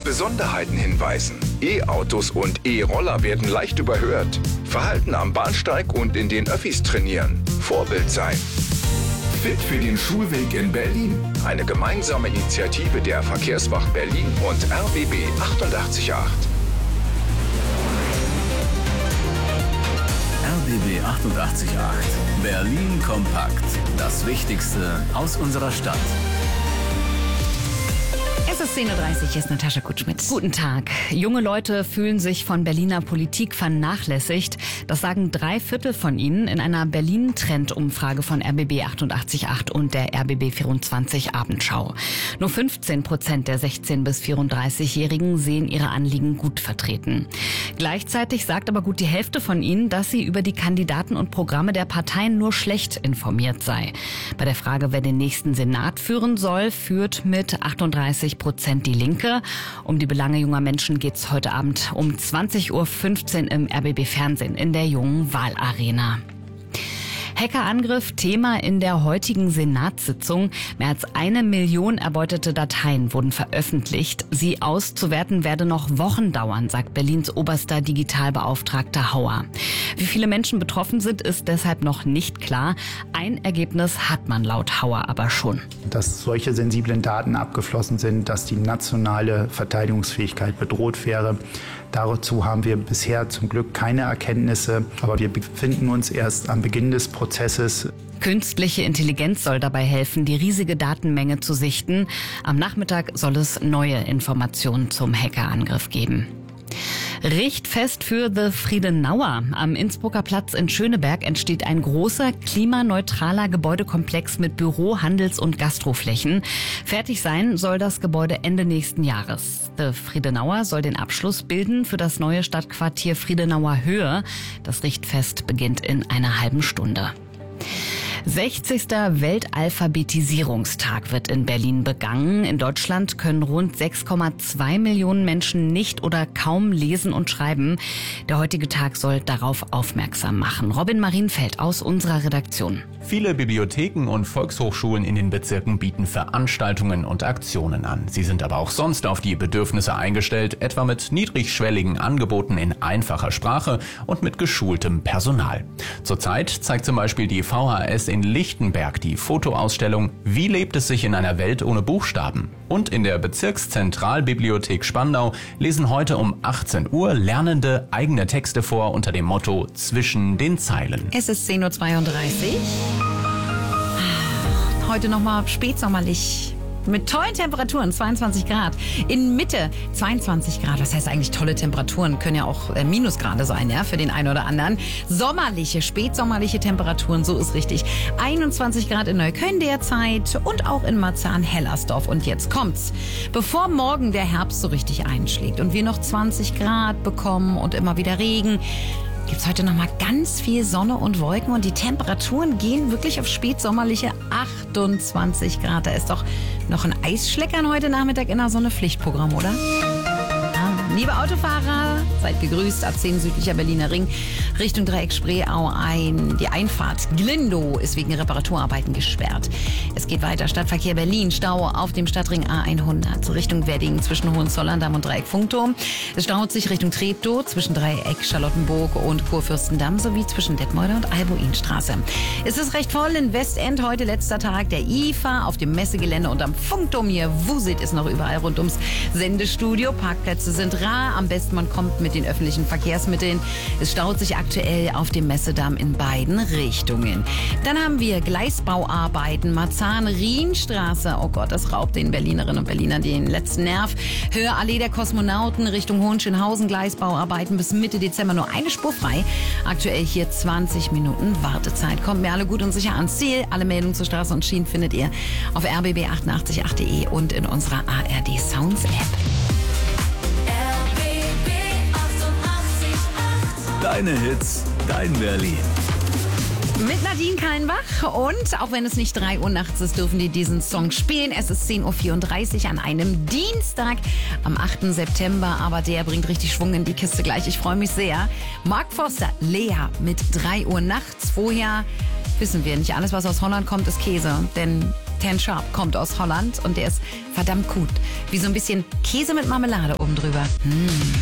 Besonderheiten hinweisen. E-Autos und E-Roller werden leicht überhört. Verhalten am Bahnsteig und in den Öffis trainieren. Vorbild sein. Fit für den Schulweg in Berlin. Eine gemeinsame Initiative der Verkehrswacht Berlin und RBB 888. RBB 888. Berlin kompakt. Das Wichtigste aus unserer Stadt. Es ist 10.30 Uhr, hier ist Natascha Kutschmidt. Guten Tag. Junge Leute fühlen sich von Berliner Politik vernachlässigt. Das sagen 3/4 von ihnen in einer Berlin-Trend-Umfrage von RBB 888 und der RBB 24 Abendschau. Nur 15% der 16- bis 34-Jährigen sehen ihre Anliegen gut vertreten. Gleichzeitig sagt aber gut die Hälfte von ihnen, dass sie über die Kandidaten und Programme der Parteien nur schlecht informiert sei. Bei der Frage, wer den nächsten Senat führen soll, führt mit 38% die Linke. Um die Belange junger Menschen geht's heute Abend um 20.15 Uhr im RBB Fernsehen in der Jungen Wahlarena. Hackerangriff Thema in der heutigen Senatssitzung. Mehr als 1 Million erbeutete Dateien wurden veröffentlicht. Sie auszuwerten werde noch Wochen dauern, sagt Berlins oberster Digitalbeauftragter Hauer. Wie viele Menschen betroffen sind, ist deshalb noch nicht klar. Ein Ergebnis hat man laut Hauer aber schon. Dass solche sensiblen Daten abgeflossen sind, dass die nationale Verteidigungsfähigkeit bedroht wäre. Dazu haben wir bisher zum Glück keine Erkenntnisse, aber wir befinden uns erst am Beginn des Prozesses. Künstliche Intelligenz soll dabei helfen, die riesige Datenmenge zu sichten. Am Nachmittag soll es neue Informationen zum Hackerangriff geben. Richtfest für The Friedenauer. Am Innsbrucker Platz in Schöneberg entsteht ein großer, klimaneutraler Gebäudekomplex mit Büro-, Handels- und Gastroflächen. Fertig sein soll das Gebäude Ende nächsten Jahres. The Friedenauer soll den Abschluss bilden für das neue Stadtquartier Friedenauer Höhe. Das Richtfest beginnt in einer halben Stunde. 60. Weltalphabetisierungstag wird in Berlin begangen. In Deutschland können rund 6,2 Millionen Menschen nicht oder kaum lesen und schreiben. Der heutige Tag soll darauf aufmerksam machen. Robin Marienfeld aus unserer Redaktion. Viele Bibliotheken und Volkshochschulen in den Bezirken bieten Veranstaltungen und Aktionen an. Sie sind aber auch sonst auf die Bedürfnisse eingestellt, etwa mit niedrigschwelligen Angeboten in einfacher Sprache und mit geschultem Personal. Zurzeit zeigt zum Beispiel die VHS in Lichtenberg die Fotoausstellung Wie lebt es sich in einer Welt ohne Buchstaben? Und in der Bezirkszentralbibliothek Spandau lesen heute um 18 Uhr Lernende eigene Texte vor unter dem Motto Zwischen den Zeilen. Es ist 10.32 Uhr. Heute nochmal spätsommerlich. Mit tollen Temperaturen, 22 Grad. In Mitte 22 Grad. Was heißt eigentlich tolle Temperaturen? Können ja auch Minusgrade sein, ja, für den einen oder anderen. Sommerliche, spätsommerliche Temperaturen, so ist richtig. 21 Grad in Neukölln derzeit und auch in Marzahn-Hellersdorf. Und jetzt kommt's. Bevor morgen der Herbst so richtig einschlägt und wir noch 20 Grad bekommen und immer wieder Regen, gibt's heute noch mal ganz viel Sonne und Wolken und die Temperaturen gehen wirklich auf spätsommerliche 28 Grad. Da ist doch noch ein Eisschleckern heute Nachmittag in der Sonne Pflichtprogramm, oder? Liebe Autofahrer, seid gegrüßt. A10 südlicher Berliner Ring Richtung Dreieck Spreeau die Einfahrt Glindow ist wegen Reparaturarbeiten gesperrt. Es geht weiter. Stadtverkehr Berlin, Stau auf dem Stadtring A100 Richtung Wedding zwischen Hohenzollern-Damm und Dreieck Funkturm. Es staut sich Richtung Treptow zwischen Dreieck Charlottenburg und Kurfürstendamm sowie zwischen Detmolder und Albuinstraße. Es ist recht voll in Westend. Heute letzter Tag der IFA auf dem Messegelände und am Funkturm hier wuselt es noch überall rund ums Sendestudio. Parkplätze sind rar. Am besten man kommt mit den öffentlichen Verkehrsmitteln. Es staut sich aktuell auf dem Messedamm in beiden Richtungen. Dann haben wir Gleisbauarbeiten, Marzahn-Rienstraße. Oh Gott, das raubt den Berlinerinnen und Berlinern den letzten Nerv. Hörallee der Kosmonauten Richtung Hohenschönhausen, Gleisbauarbeiten bis Mitte Dezember nur eine Spur frei. Aktuell hier 20 Minuten Wartezeit. Kommt mir alle gut und sicher ans Ziel. Alle Meldungen zur Straße und Schienen findet ihr auf rbb888.de und in unserer ARD Sounds App. Deine Hits, dein Berlin. Mit Nadine Kallenbach und auch wenn es nicht 3 Uhr nachts ist, dürfen die diesen Song spielen. Es ist 10.34 Uhr an einem Dienstag am 8. September, aber der bringt richtig Schwung in die Kiste gleich. Ich freue mich sehr. Mark Forster, Lea mit 3 Uhr nachts. Vorher wissen wir, nicht alles, was aus Holland kommt, ist Käse, denn 10 Sharp kommt aus Holland und der ist verdammt gut. Wie so ein bisschen Käse mit Marmelade oben drüber.